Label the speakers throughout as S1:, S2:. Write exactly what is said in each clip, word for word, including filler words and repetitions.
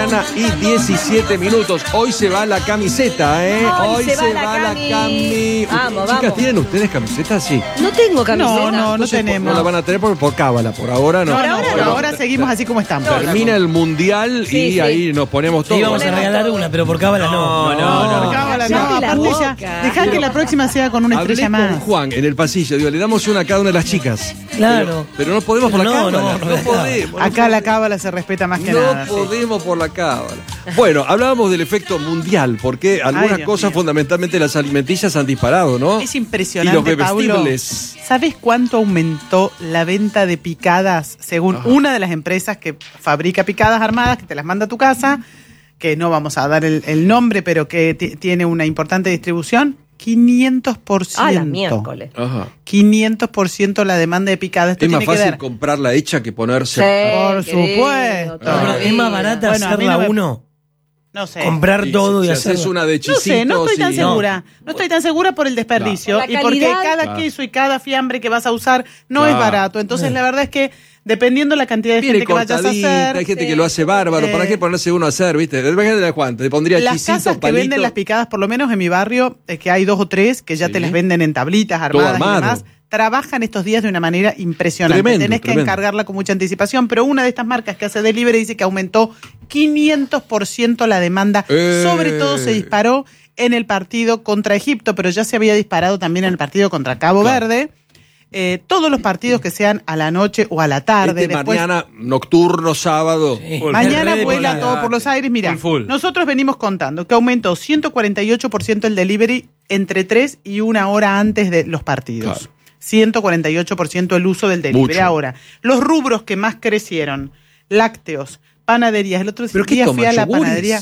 S1: mañana y diecisiete minutos. Hoy se va la camiseta, ¿eh?
S2: Hoy,
S1: Hoy
S2: se,
S1: se
S2: va,
S1: va
S2: la
S1: la
S2: cami.
S1: cami.
S2: Vamos,
S1: Chicas,
S2: vamos.
S1: ¿tienen ustedes camisetas? Sí.
S2: No tengo camiseta.
S3: No, no, no
S1: Entonces,
S3: tenemos.
S1: No la van a tener por, por cábala, por ahora no.
S3: No, no,
S2: ahora
S3: por
S2: no.
S3: ahora seguimos así como estamos.
S1: Termina el mundial
S2: Sí,
S1: y
S2: sí.
S1: ahí nos ponemos
S4: Sí,
S1: todos.
S4: íbamos a regalar una, pero por cábala no.
S5: No, no, no.
S3: Cábala,
S2: Cállate
S3: no,
S2: la
S3: aparte
S2: boca.
S3: ya, dejá que la próxima sea con una
S1: Hablé
S3: estrella
S1: con
S3: más.
S1: Juan en el pasillo, digo, le damos una a cada una de las chicas.
S4: Claro.
S1: Pero, pero no podemos por la
S4: No,
S1: cábala.
S4: no,
S1: No,
S4: no, no.
S1: podemos.
S3: Acá la cábala se respeta más que
S1: No
S3: nada. sí.
S1: podemos por la cábala. Bueno, hablábamos del efecto mundial, porque algunas
S3: Dios
S1: cosas,
S3: mío.
S1: fundamentalmente las alimenticias, han disparado, ¿no?
S3: Es
S1: Y
S3: impresionante,
S1: los
S3: Paulo.
S1: bebestibles.
S3: ¿Sabes cuánto aumentó la venta de picadas según
S1: Ajá.
S3: una de las empresas que fabrica picadas armadas, que te las manda a tu casa, que no vamos a dar el, el nombre, pero que t- tiene una importante distribución? quinientos por ciento.
S2: Ah, la miércoles.
S1: Ajá.
S3: quinientos por ciento la demanda de picadas. Esto
S1: Es más
S3: tiene que
S1: fácil
S3: ver.
S1: comprarla hecha que ponerse.
S3: Por
S2: querido,
S3: supuesto.
S2: toda
S4: Pero
S2: la
S4: es más
S2: vida.
S4: barata
S3: Bueno, a mí
S4: hacerla
S3: no me-
S4: uno,
S3: No sé.
S4: comprar
S1: Y
S4: todo
S1: si
S4: y
S1: haces
S4: hacerlo.
S1: una de
S3: No
S1: chisitos.
S3: sé, no estoy tan
S1: y-
S3: segura. No estoy tan segura por el desperdicio
S2: Claro.
S3: y
S2: La
S3: porque
S2: calidad.
S3: cada
S1: Claro.
S3: queso y cada fiambre que vas a usar no es
S1: Claro.
S3: barato. Entonces, la verdad es que dependiendo la cantidad de
S1: Viene
S3: gente que vayas a
S1: cortadita,
S3: hacer,
S1: hay gente
S2: Sí.
S1: que lo hace bárbaro.
S3: Eh.
S1: ¿Para qué ponerse uno a hacer, viste? Imagínate la Juan, te pondría
S3: las
S1: chisitos,
S3: casas que
S1: palitos.
S3: venden las picadas, por lo menos en mi barrio, eh, que hay dos o tres que ya
S1: Sí.
S3: te las venden en tablitas armadas y
S1: armado.
S3: demás, trabajan estos días de una manera impresionante.
S1: Tremendo,
S3: Tenés que
S1: tremendo.
S3: encargarla con mucha anticipación, pero una de estas marcas que hace delivery dice que aumentó quinientos por ciento la demanda.
S1: Eh.
S3: Sobre todo se disparó en el partido contra Egipto, pero ya se había disparado también en el partido contra Cabo
S1: Claro.
S3: Verde. Eh, todos los partidos que sean a la noche o a la tarde.
S1: Este
S3: después,
S1: mañana, nocturno, sábado.
S4: Sí.
S3: Mañana
S4: Red
S3: vuela
S4: de
S3: todo
S4: picadas.
S3: por los aires. Mira,
S5: Full, full.
S3: nosotros venimos contando que aumentó ciento cuarenta y ocho por ciento el delivery entre tres y una hora antes de los partidos.
S1: Claro.
S3: ciento cuarenta y ocho por ciento el uso del delivery.
S1: Mucho.
S3: Ahora, los rubros que más crecieron, lácteos, panaderías. El otro
S1: ¿Pero qué
S3: día fui
S1: toman,
S3: a la
S1: yogures?
S3: panadería.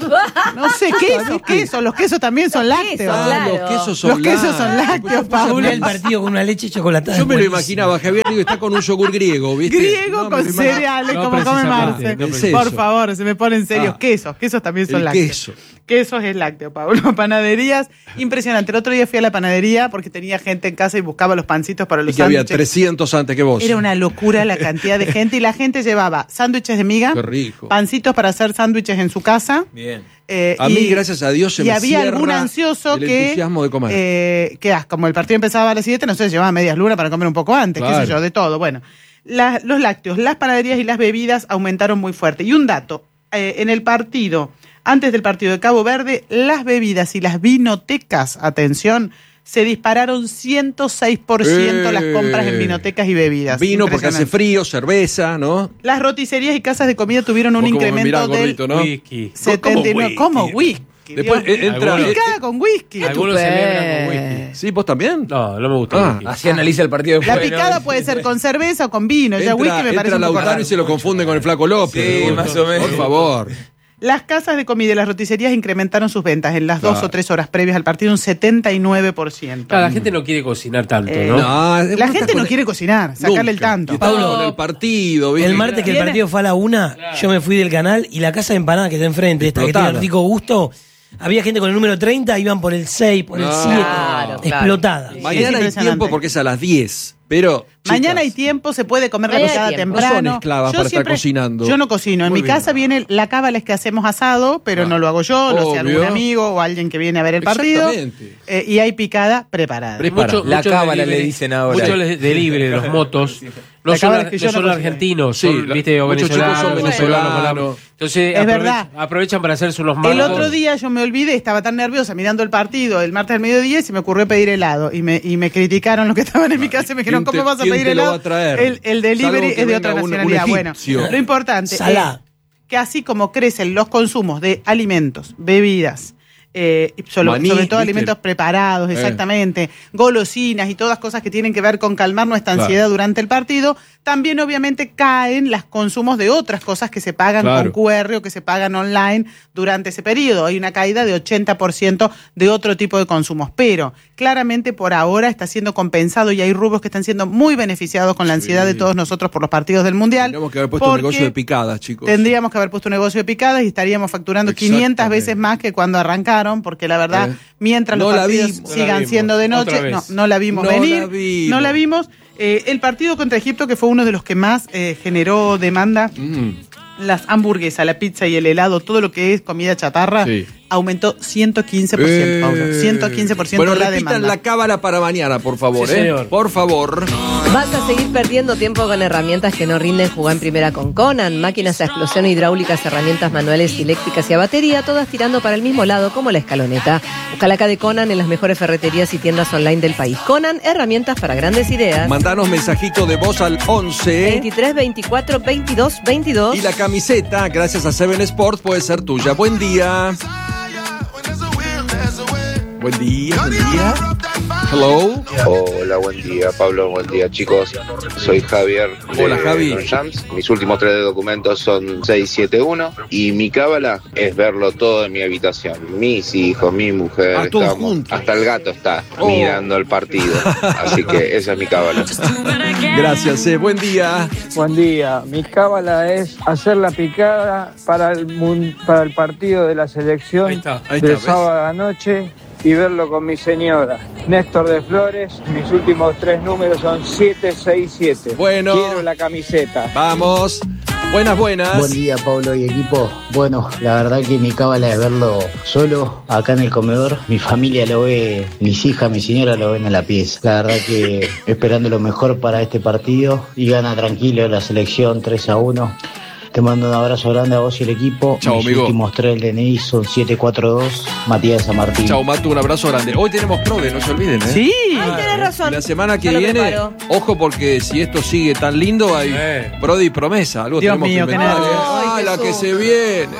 S3: No sé, queso, queso. Los quesos también son
S2: Los
S3: lácteos.
S2: quesos,
S1: Ah,
S2: claro.
S1: los quesos son
S3: Los quesos son
S1: lácteos.
S3: lácteos,
S4: Mirá
S3: Paulo.
S4: el partido con una leche chocolatada.
S1: Yo me lo
S4: buenísimo.
S1: imaginaba, Javier, digo, está con un yogur griego, ¿viste?
S3: Griego
S1: No, me
S3: con
S1: lo imagino.
S3: cereales,
S5: No,
S3: como come
S5: precisamente,
S3: Marce.
S5: no,
S1: precisamente.
S3: Por favor, se me ponen serios.
S1: Ah.
S3: Quesos, quesos también son
S1: El
S3: lácteos.
S1: queso.
S3: Quesos es lácteo, Pablo. Panaderías, impresionante. El otro día fui a la panadería porque tenía gente en casa y buscaba los pancitos para
S1: Y
S3: los
S1: que había
S3: sándwiches.
S1: trescientos antes que vos.
S3: Era una locura la cantidad de gente y la gente llevaba sándwiches de miga,
S1: Qué rico.
S3: pancitos para hacer sándwiches en su casa.
S5: Bien.
S3: eh,
S1: A
S3: y-
S1: mí, gracias a Dios, se
S3: y
S1: me
S3: había
S1: cierra
S3: algún ansioso
S1: el
S3: que,
S1: entusiasmo de comer.
S3: eh, que ah, como el partido empezaba a las siete, no sé, llevaba medias lunas para comer un poco antes, qué
S1: Claro.
S3: sé yo, de todo. Bueno, la- los lácteos, las panaderías y las bebidas aumentaron muy fuerte. Y un dato, eh, en el partido, antes del partido de Cabo Verde, las bebidas y las vinotecas, atención, se dispararon ciento seis por ciento las compras en
S1: Eh.
S3: vinotecas y bebidas.
S1: Vino porque hace
S3: Impresionante.
S1: frío, cerveza, ¿no?
S3: Las roticerías y casas de comida tuvieron un
S1: Vos como me
S3: incremento
S1: mirás,
S3: del
S1: gordito, ¿no?
S5: Whisky.
S3: setenta y nueve.
S1: whisky?
S3: ¿Cómo whisky?
S1: Después
S3: Dios
S1: eh,
S3: mío.
S1: entra.
S5: Algunos-
S3: Picada con whisky.
S5: Algunos celebran con whisky.
S1: ¿Sí, vos también?
S5: No, no me gusta
S1: Ah.
S5: el whisky.
S6: Así analiza el partido de
S3: La
S6: fútbol.
S3: picada puede ser con cerveza o con vino. Ya
S1: Entra,
S3: whisky me parece
S1: entra
S3: un poco
S1: Lautaro
S3: raro.
S1: y se lo confunde con el Flaco López.
S6: Sí,
S1: Por-
S6: más o menos.
S1: Por favor.
S3: Las casas de comida y las roticerías incrementaron sus ventas en las dos
S1: Claro.
S3: o tres horas previas al partido un setenta y nueve por ciento.
S5: Claro, la gente no quiere cocinar tanto,
S3: Eh,
S5: ¿no?
S1: No,
S3: La gente no quiere cocinar, sacarle el
S1: Nunca.
S3: tanto.
S1: Y estamos
S4: Pablo,
S1: con el partido, ¿viste?
S4: El martes que el
S3: Viene-
S4: partido fue a la una, yo me fui del canal y la casa de empanada que está enfrente, esta que
S1: Explotada.
S4: tiene rico gusto, había gente con el número treinta, iban por el seis, por el
S1: No.
S4: siete,
S2: Claro, claro.
S4: explotada.
S3: Sí.
S1: Mañana hay
S3: impresionante.
S1: tiempo porque es a las diez. Pero.
S3: Mañana hay
S1: chicas,
S3: tiempo, se puede comer la
S2: Mañana hay
S3: picada
S2: tiempo.
S3: temprano.
S1: No son esclavas para estar cocinando.
S3: Yo no cocino. En
S1: Muy
S3: mi
S1: bien.
S3: casa viene la cábala es que hacemos asado, pero
S1: Ah.
S3: no lo hago yo, lo hace algún
S1: Obvio.
S3: amigo o alguien que viene a ver el partido.
S1: Exactamente.
S3: Eh, y hay picada preparada.
S1: Pre- Prepara.
S5: Mucho-
S6: La
S5: muchos
S6: cábala le
S5: delivery-
S6: dicen ahora.
S5: Muchos le- delivery, los motos. No
S3: La
S5: son,
S3: cábala
S5: ar-
S3: es que
S5: no
S3: yo no
S5: son
S3: cocino.
S5: argentinos,
S1: Sí,
S5: son,
S1: la-
S5: viste, o
S1: muchos chicos
S5: venezolanos.
S1: son
S5: venezolanos,
S1: venezolanos.
S5: Entonces
S3: Es
S5: aprove-
S3: verdad.
S5: aprovechan para hacerse unos
S3: El
S5: marcos.
S3: otro día yo me olvidé, estaba tan nerviosa mirando el partido el martes al mediodía y se me ocurrió pedir helado. Y me, y me criticaron los que estaban en mi casa y me dijeron,
S1: ¿Quién te-
S3: ¿cómo vas a
S1: quién
S3: pedir
S1: te lo
S3: helado?
S1: va a traer?
S3: El, el delivery
S1: Salvo que
S3: es de otra
S1: venga un- un
S3: nacionalidad. Bueno,
S1: egipcio.
S3: lo importante
S4: Salá.
S3: es que así como crecen los consumos de alimentos, bebidas, eh, y solo-
S1: Maní,
S3: sobre todo
S1: ¿viste?
S3: alimentos preparados,
S1: Eh.
S3: exactamente, golosinas y todas cosas que tienen que ver con calmar nuestra
S1: Claro.
S3: ansiedad durante el partido, también obviamente caen los consumos de otras cosas que se pagan
S1: Claro.
S3: con Q R o que se pagan online durante ese periodo. Hay una caída de ochenta por ciento de otro tipo de consumos, pero claramente por ahora está siendo compensado y hay rubros que están siendo muy beneficiados con la ansiedad de todos nosotros por los partidos del Mundial.
S1: Tenemos que haber puesto un
S3: porque
S1: negocio de picadas, chicos.
S3: Tendríamos que haber puesto un negocio de picadas y estaríamos facturando quinientas
S1: Exactamente.
S3: veces más que cuando arrancaron, porque la verdad,
S1: Eh.
S3: mientras
S1: No
S3: los
S1: la
S3: partidos
S1: vimos.
S5: No la
S3: sigan
S5: vimos.
S3: siendo de
S5: Otra
S3: noche,
S5: vez.
S3: no, no la vimos
S1: No
S3: venir.
S1: la vimos.
S3: No la vimos. Eh, el partido contra Egipto, que fue uno de los que más eh, generó demanda
S1: Mm.
S3: las hamburguesas, la pizza y el helado, todo lo que es comida chatarra,
S1: Sí.
S3: aumentó ciento quince por ciento,
S1: Eh,
S3: Paulo. ciento quince por ciento
S1: bueno,
S3: la
S1: repitan
S3: demanda.
S1: la cábala para mañana, por favor,
S5: Sí,
S1: ¿eh?
S5: señor.
S1: Por favor.
S2: Vas a seguir perdiendo tiempo con herramientas que no rinden. Jugá en primera con Conan. Máquinas a explosión hidráulicas, herramientas manuales y eléctricas y a batería, todas tirando para el mismo lado como la escaloneta. Busca la K de Conan en las mejores ferreterías y tiendas online del país. Conan, herramientas para grandes ideas.
S1: Mandanos mensajito de voz al once.
S2: veintitrés, veinticuatro, veintidós, veintidós.
S1: Y la camiseta, gracias a Seven Sports, puede ser tuya. Buen día. Buen día, buen día. Hello.
S6: Hola, buen día, Pablo, buen día, chicos. Soy Javier de
S1: Hola, Javi.
S6: Longchamps. Mis últimos tres documentos son seis siete uno y mi cábala es verlo todo en mi habitación. Mis hijos, mi mujer,
S1: Ah, todos
S6: estamos-
S1: juntos.
S6: hasta el gato está
S1: Oh.
S6: mirando el partido. Así que esa es mi cábala.
S1: Gracias, eh. Buen día.
S7: Buen día. Mi cábala es hacer la picada para el, mun- para el partido de la selección
S5: Ahí está,
S1: ahí está,
S7: del
S1: ¿ves?
S7: sábado a la noche y verlo con mi señora. Néstor de Flores, mis últimos tres números son siete seis siete.
S1: Bueno.
S7: Quiero la camiseta.
S1: Vamos. Buenas, buenas.
S8: Buen día, Pablo y equipo. Bueno, la verdad que mi cábala es verlo solo acá en el comedor. Mi familia lo ve, mis hijas, mi señora lo ven en la pieza. La verdad que esperando lo mejor para este partido y gana tranquilo la selección tres a uno. Te mando un abrazo grande a vos y el equipo.
S1: Chao,
S8: Mis
S1: amigo.
S8: últimos tres del D N I son siete cuatro dos, Matías San Martín.
S1: Chao, Matu, un abrazo grande. Hoy tenemos prode, no se olviden, ¿eh?
S3: Sí.
S2: Ay, tenés razón.
S1: La semana que
S2: Ya lo
S1: viene,
S2: preparo.
S1: ojo porque si esto sigue tan lindo, hay
S5: Eh.
S1: prode y promesa. Algo
S3: Dios
S1: tenemos
S3: mío,
S1: que
S3: qué
S1: inventar.
S3: nervios.
S1: Ah,
S2: Ay,
S1: la que
S2: Jesús.
S1: se viene.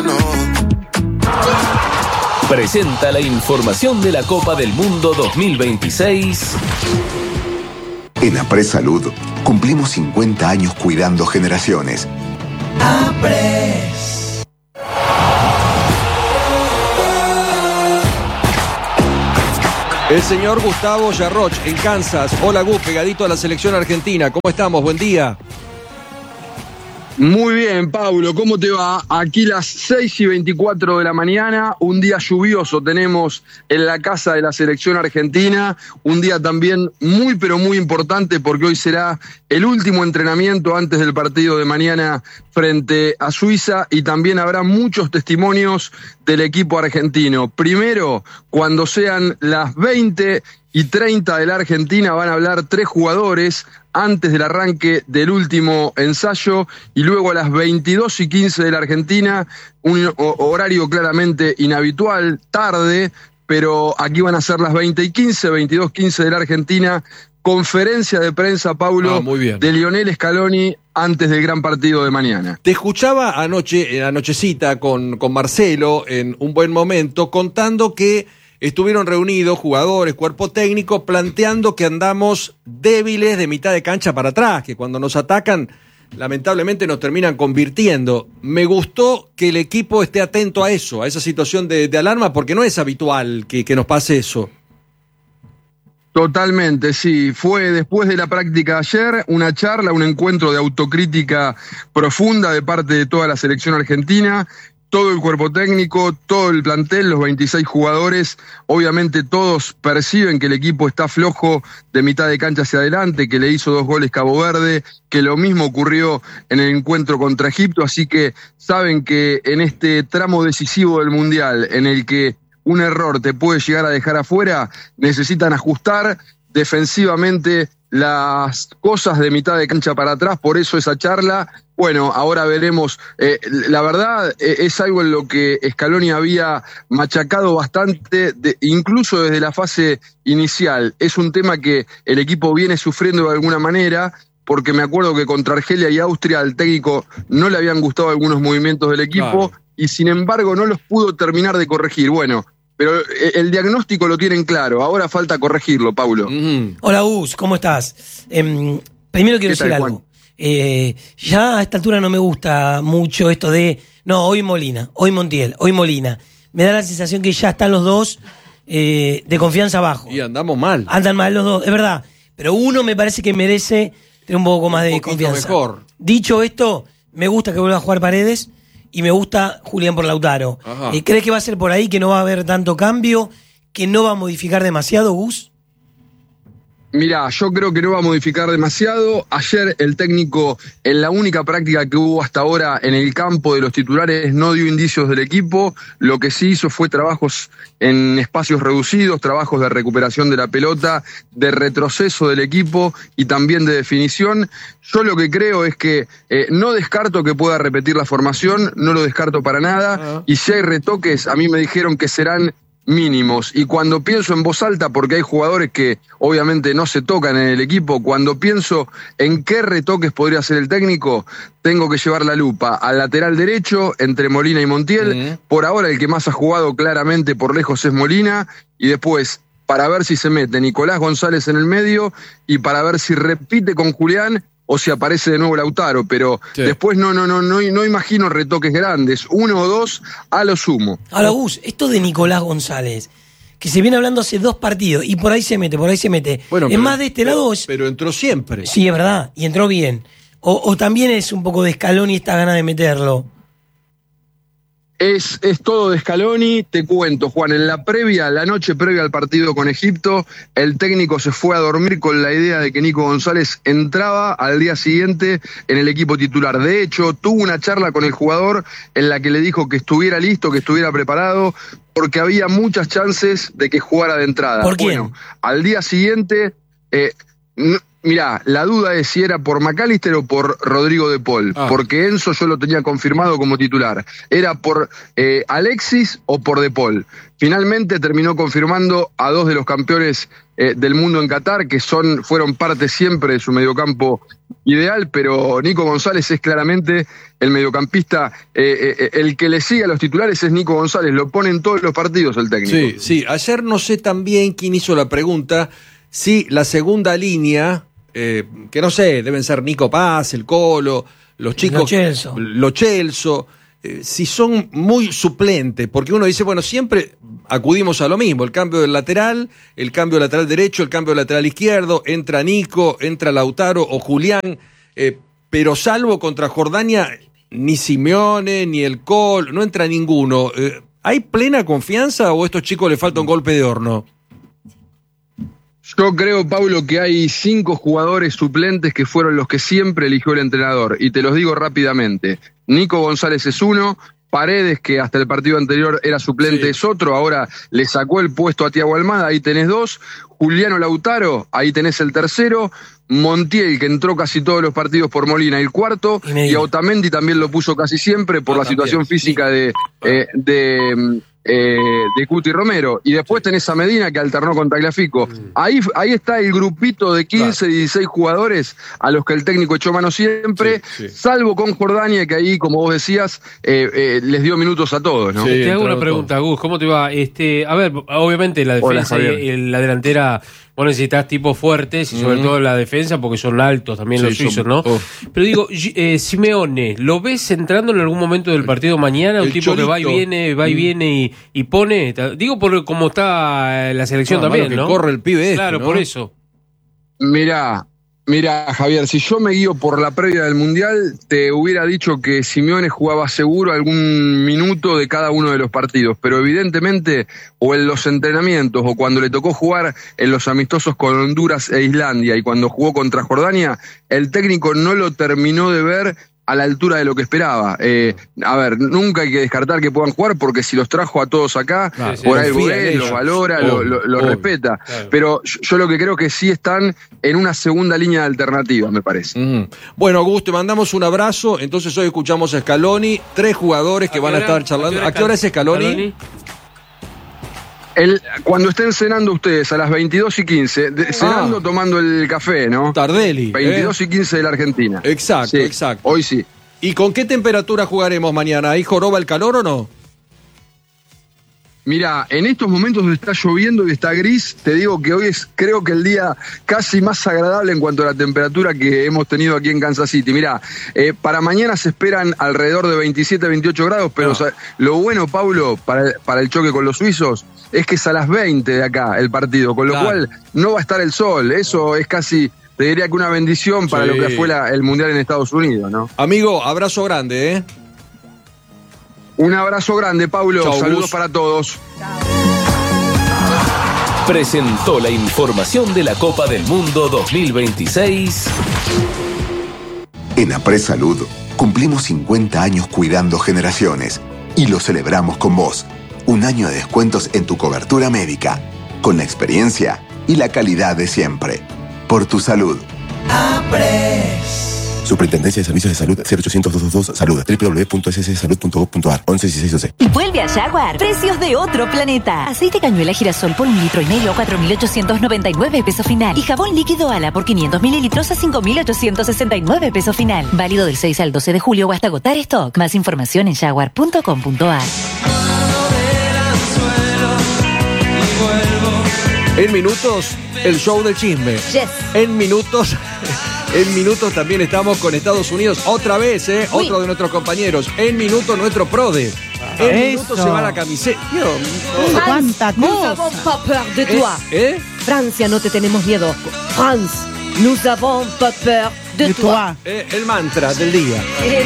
S9: Presenta la información de la Copa del Mundo dos mil veintiséis.
S10: En Apres Salud cumplimos cincuenta años cuidando generaciones.
S1: El señor Gustavo Yarroch en Kansas. Hola, Gus, pegadito a la selección argentina. ¿Cómo estamos? Buen día.
S11: Muy bien, Paulo, ¿cómo te va? Aquí las seis y veinticuatro de la mañana, un día lluvioso tenemos en la casa de la selección argentina, un día también muy pero muy importante porque hoy será el último entrenamiento antes del partido de mañana frente a Suiza y también habrá muchos testimonios del equipo argentino. Primero, cuando sean las veinte y treinta de la Argentina van a hablar tres jugadores antes del arranque del último ensayo y luego a las veintidós y quince de la Argentina, un horario claramente inhabitual, tarde, pero aquí van a ser las veinte y quince, veintidós quince de la Argentina, conferencia de prensa, Paulo,
S1: Ah, muy bien.
S11: de Lionel Scaloni antes del gran partido de mañana.
S1: Te escuchaba anoche, en la nochecita con, con Marcelo, en un buen momento, contando que estuvieron reunidos jugadores, cuerpo técnico, planteando que andamos débiles de mitad de cancha para atrás, que cuando nos atacan, lamentablemente nos terminan convirtiendo. Me gustó que el equipo esté atento a eso, a esa situación de, de alarma, porque no es habitual que, que nos pase eso.
S11: Totalmente, sí. Fue después de la práctica de ayer una charla, un encuentro de autocrítica profunda de parte de toda la selección argentina. Todo el cuerpo técnico, todo el plantel, los veintiséis jugadores, obviamente todos perciben que el equipo está flojo de mitad de cancha hacia adelante, que le hizo dos goles Cabo Verde, que lo mismo ocurrió en el encuentro contra Egipto, así que saben que en este tramo decisivo del Mundial, en el que un error te puede llegar a dejar afuera, necesitan ajustar defensivamente las cosas de mitad de cancha para atrás, por eso esa charla. Bueno, ahora veremos. Eh, la verdad eh, es algo en lo que Scaloni había machacado bastante, de, incluso desde la fase inicial. Es un tema que el equipo viene sufriendo de alguna manera, porque me acuerdo que contra Argelia y Austria al técnico no le habían gustado algunos movimientos del equipo, claro, y sin embargo no los pudo terminar de corregir. Bueno, pero el diagnóstico lo tienen claro, ahora falta corregirlo, Paulo.
S4: Mm. Hola, Gus, ¿cómo estás? Eh, primero quiero decir
S11: tal,
S4: algo. Eh, ya a esta altura no me gusta mucho esto de, no, hoy Molina, hoy Montiel, hoy Molina. Me da la sensación que ya están los dos eh, de confianza abajo.
S1: Y andamos mal.
S4: Andan mal los dos, es verdad. Pero uno me parece que merece tener un poco más de
S1: un
S4: confianza.
S1: Mejor.
S4: Dicho esto, me gusta que vuelva a jugar Paredes y me gusta Julián por Lautaro. Eh, ¿Crees que va a ser por ahí, que no va a haber tanto cambio, que no va a modificar demasiado, Gus?
S11: Mirá, yo creo que no va a modificar demasiado. Ayer el técnico, en la única práctica que hubo hasta ahora en el campo de los titulares, no dio indicios del equipo. Lo que sí hizo fue trabajos en espacios reducidos, trabajos de recuperación de la pelota, de retroceso del equipo y también de definición. Yo lo que creo es que eh, no descarto que pueda repetir la formación, no lo descarto para nada. Uh-huh. Y si hay retoques, a mí me dijeron que serán mínimos, y cuando pienso en voz alta, porque hay jugadores que obviamente no se tocan en el equipo, cuando pienso en qué retoques podría hacer el técnico, tengo que llevar la lupa al lateral derecho entre Molina y Montiel. Uh-huh. Por ahora el que más ha jugado claramente por lejos es Molina, y después para ver si se mete Nicolás González en el medio y para ver si repite con Julián o si aparece de nuevo Lautaro, pero sí. después no, no, no, no, no imagino retoques grandes, uno o dos a lo sumo.
S4: Ahora, Gus, esto de Nicolás González, que se viene hablando hace dos partidos, y por ahí se mete, por ahí se mete.
S1: Bueno,
S4: es
S1: pero,
S4: más de este
S1: pero,
S4: lado. Es...
S1: Pero entró siempre.
S4: Sí, es verdad, y entró bien. O, o también es un poco de Scaloni esta gana de meterlo.
S11: Es, es todo de Scaloni, te cuento, Juan, en la previa, la noche previa al partido con Egipto, el técnico se fue a dormir con la idea de que Nico González entraba al día siguiente en el equipo titular. De hecho, tuvo una charla con el jugador en la que le dijo que estuviera listo, que estuviera preparado, porque había muchas chances de que jugara de entrada.
S4: ¿Por quién?
S11: Bueno, al día siguiente... Eh, no, mirá, la duda es si era por McAllister o por Rodrigo de Paul, ah. porque Enzo yo lo tenía confirmado como titular. ¿Era por eh, Alexis o por de Paul? Finalmente terminó confirmando a dos de los campeones eh, del mundo en Qatar, que son fueron parte siempre de su mediocampo ideal, pero Nico González es claramente el mediocampista, eh, eh, el que le sigue a los titulares es Nico González, lo pone en todos los partidos el técnico.
S1: Sí, sí, ayer no sé también quién hizo la pregunta, si la segunda línea... Eh, que no sé, deben ser Nico Paz, el Colo, los chicos,
S4: Lo Celso,
S1: Lo Celso eh, si son muy suplentes, porque uno dice, bueno, siempre acudimos a lo mismo, el cambio del lateral, el cambio del lateral derecho, el cambio del lateral izquierdo, entra Nico, entra Lautaro o Julián, eh, pero salvo contra Jordania, ni Simeone, ni el Colo, no entra ninguno. Eh, ¿hay plena confianza o a estos chicos les falta un golpe de horno?
S11: Yo creo, Paulo, que hay cinco jugadores suplentes que fueron los que siempre eligió el entrenador, y te los digo rápidamente. Nico González es uno, Paredes, que hasta el partido anterior era suplente, sí. es otro, ahora le sacó el puesto a Thiago Almada, ahí tenés dos. Juliano Lautaro, ahí tenés el tercero. Montiel, que entró casi todos los partidos por Molina, el cuarto. Y, y a Otamendi también lo puso casi siempre por ah, la también. situación física de... Eh, de Eh, de Cuti Romero, y después tenés a Medina que alternó con Tagliafico. Ahí, ahí está el grupito de quince, dieciséis jugadores a los que el técnico echó mano siempre, sí, sí. salvo con Jordania, que ahí, como vos decías, eh, eh, les dio minutos a todos, ¿no?
S5: Sí, te hago una pregunta, Gus, ¿cómo te va? Este, a ver, obviamente la defensa Hola, y, y la delantera, vos necesitas tipos fuertes y sobre mm. todo la defensa porque son altos también sí, los suizos, ¿no? Oh. Pero digo, eh, Simeone, ¿lo ves entrando en algún momento del partido mañana? Un el tipo cholito. que va y viene, va y mm. viene y, y pone, digo por cómo está la selección no, también,
S1: que
S5: ¿no?
S1: corre el pibe
S5: Claro,
S1: este, ¿no?
S5: por eso.
S11: Mirá, Mira, Javier, si yo me guío por la previa del Mundial, te hubiera dicho que Simeone jugaba seguro algún minuto de cada uno de los partidos, pero evidentemente o en los entrenamientos o cuando le tocó jugar en los amistosos con Honduras e Islandia y cuando jugó contra Jordania, el técnico no lo terminó de ver a la altura de lo que esperaba. Eh, a ver, nunca hay que descartar que puedan jugar porque si los trajo a todos acá, claro, por sí, algo es, los valora, oh, lo, lo, lo oh, respeta. Claro. Pero yo, yo lo que creo que sí están en una segunda línea de alternativa, me parece.
S1: Mm. Bueno, Augusto, te mandamos un abrazo. Entonces hoy escuchamos a Scaloni, tres jugadores que van a estar charlando. ¿A qué hora es Scaloni? Scaloni?
S11: El, cuando estén cenando ustedes a las veintidós y quince, de, cenando ah. tomando el café, ¿no?
S1: Tardelli.
S11: veintidós y quince de la Argentina.
S1: Exacto,
S11: sí,
S1: exacto.
S11: Hoy sí.
S1: ¿Y con qué temperatura jugaremos mañana? ¿Ahí joroba el calor o no?
S11: Mira, en estos momentos está lloviendo y está gris, te digo que hoy es creo que el día casi más agradable en cuanto a la temperatura que hemos tenido aquí en Kansas City. Mira, eh, para mañana se esperan alrededor de veintisiete, veintiocho grados, pero no. o sea, lo bueno, Paulo, para, para el choque con los suizos, es que es a las veinte de acá el partido, con lo claro. cual no va a estar el sol, eso es casi... Te diría que una bendición para sí. lo que fue la, el Mundial en Estados Unidos, ¿no?
S1: Amigo, abrazo grande, ¿eh?
S11: Un abrazo grande, Paulo.
S1: Chau,
S11: Saludos
S1: Gus.
S11: para todos.
S2: Chao.
S9: presentó la información de la Copa del Mundo dos mil veintiséis.
S10: En Apres Salud cumplimos cincuenta años cuidando generaciones y lo celebramos con vos. Un año de descuentos en tu cobertura médica, con la experiencia y la calidad de siempre. Por tu salud.
S12: Apres. Superintendencia de Servicios de Salud cero ochocientos, doscientos veintidós Salud. doble u doble u doble u punto ese ese salud punto gov punto a r once dieciséis doce.
S13: Vuelve a Jaguar. Precios de otro planeta. Aceite cañuela girasol por un litro y medio a cuatro mil ochocientos noventa y nueve pesos final. Y jabón líquido Ala por quinientos mililitros a cinco mil ochocientos sesenta y nueve pesos final. Válido del seis al doce de julio o hasta agotar stock. Más información en jaguar punto com punto a r.
S1: En minutos, el show del chisme.
S2: Yes.
S1: En minutos, en minutos también estamos con Estados Unidos. Otra vez, ¿eh?
S2: Uy.
S1: Otro de nuestros compañeros. En minutos, nuestro prode. En
S3: Eso.
S1: minutos se va la camiseta. Dios,
S3: Oh, ¡Cuánta
S2: Nous
S3: cosa!
S2: n'avons pas peur de
S1: ¿Eh?
S2: toi.
S1: ¿Eh?
S2: Francia, no te tenemos miedo. France, nous avons pas peur de,
S3: De
S2: toi.
S3: toi.
S1: Eh, el mantra del día.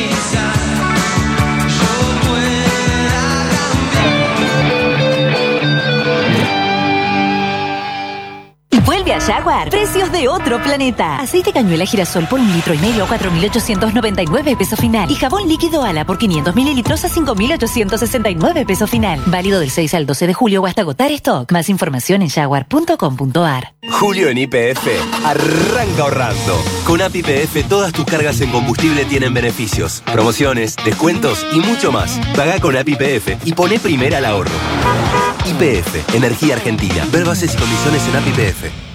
S13: Vuelve a Jaguar. Precios de otro planeta. Aceite cañuela girasol por un litro y medio a cuatro mil ochocientos noventa y nueve pesos final. Y jabón líquido Ala por quinientos mililitros a cinco mil ochocientos sesenta y nueve pesos final. Válido del seis al doce de julio o hasta agotar stock. Más información en jaguar punto com punto a r.
S14: Julio en Y P F. Arranca ahorrando. Con A P I P F todas tus cargas en combustible tienen beneficios, promociones, descuentos y mucho más. Pagá con A P I P F y poné primera al ahorro. Y P F, Energía Argentina. Ver bases y condiciones en A P I P F.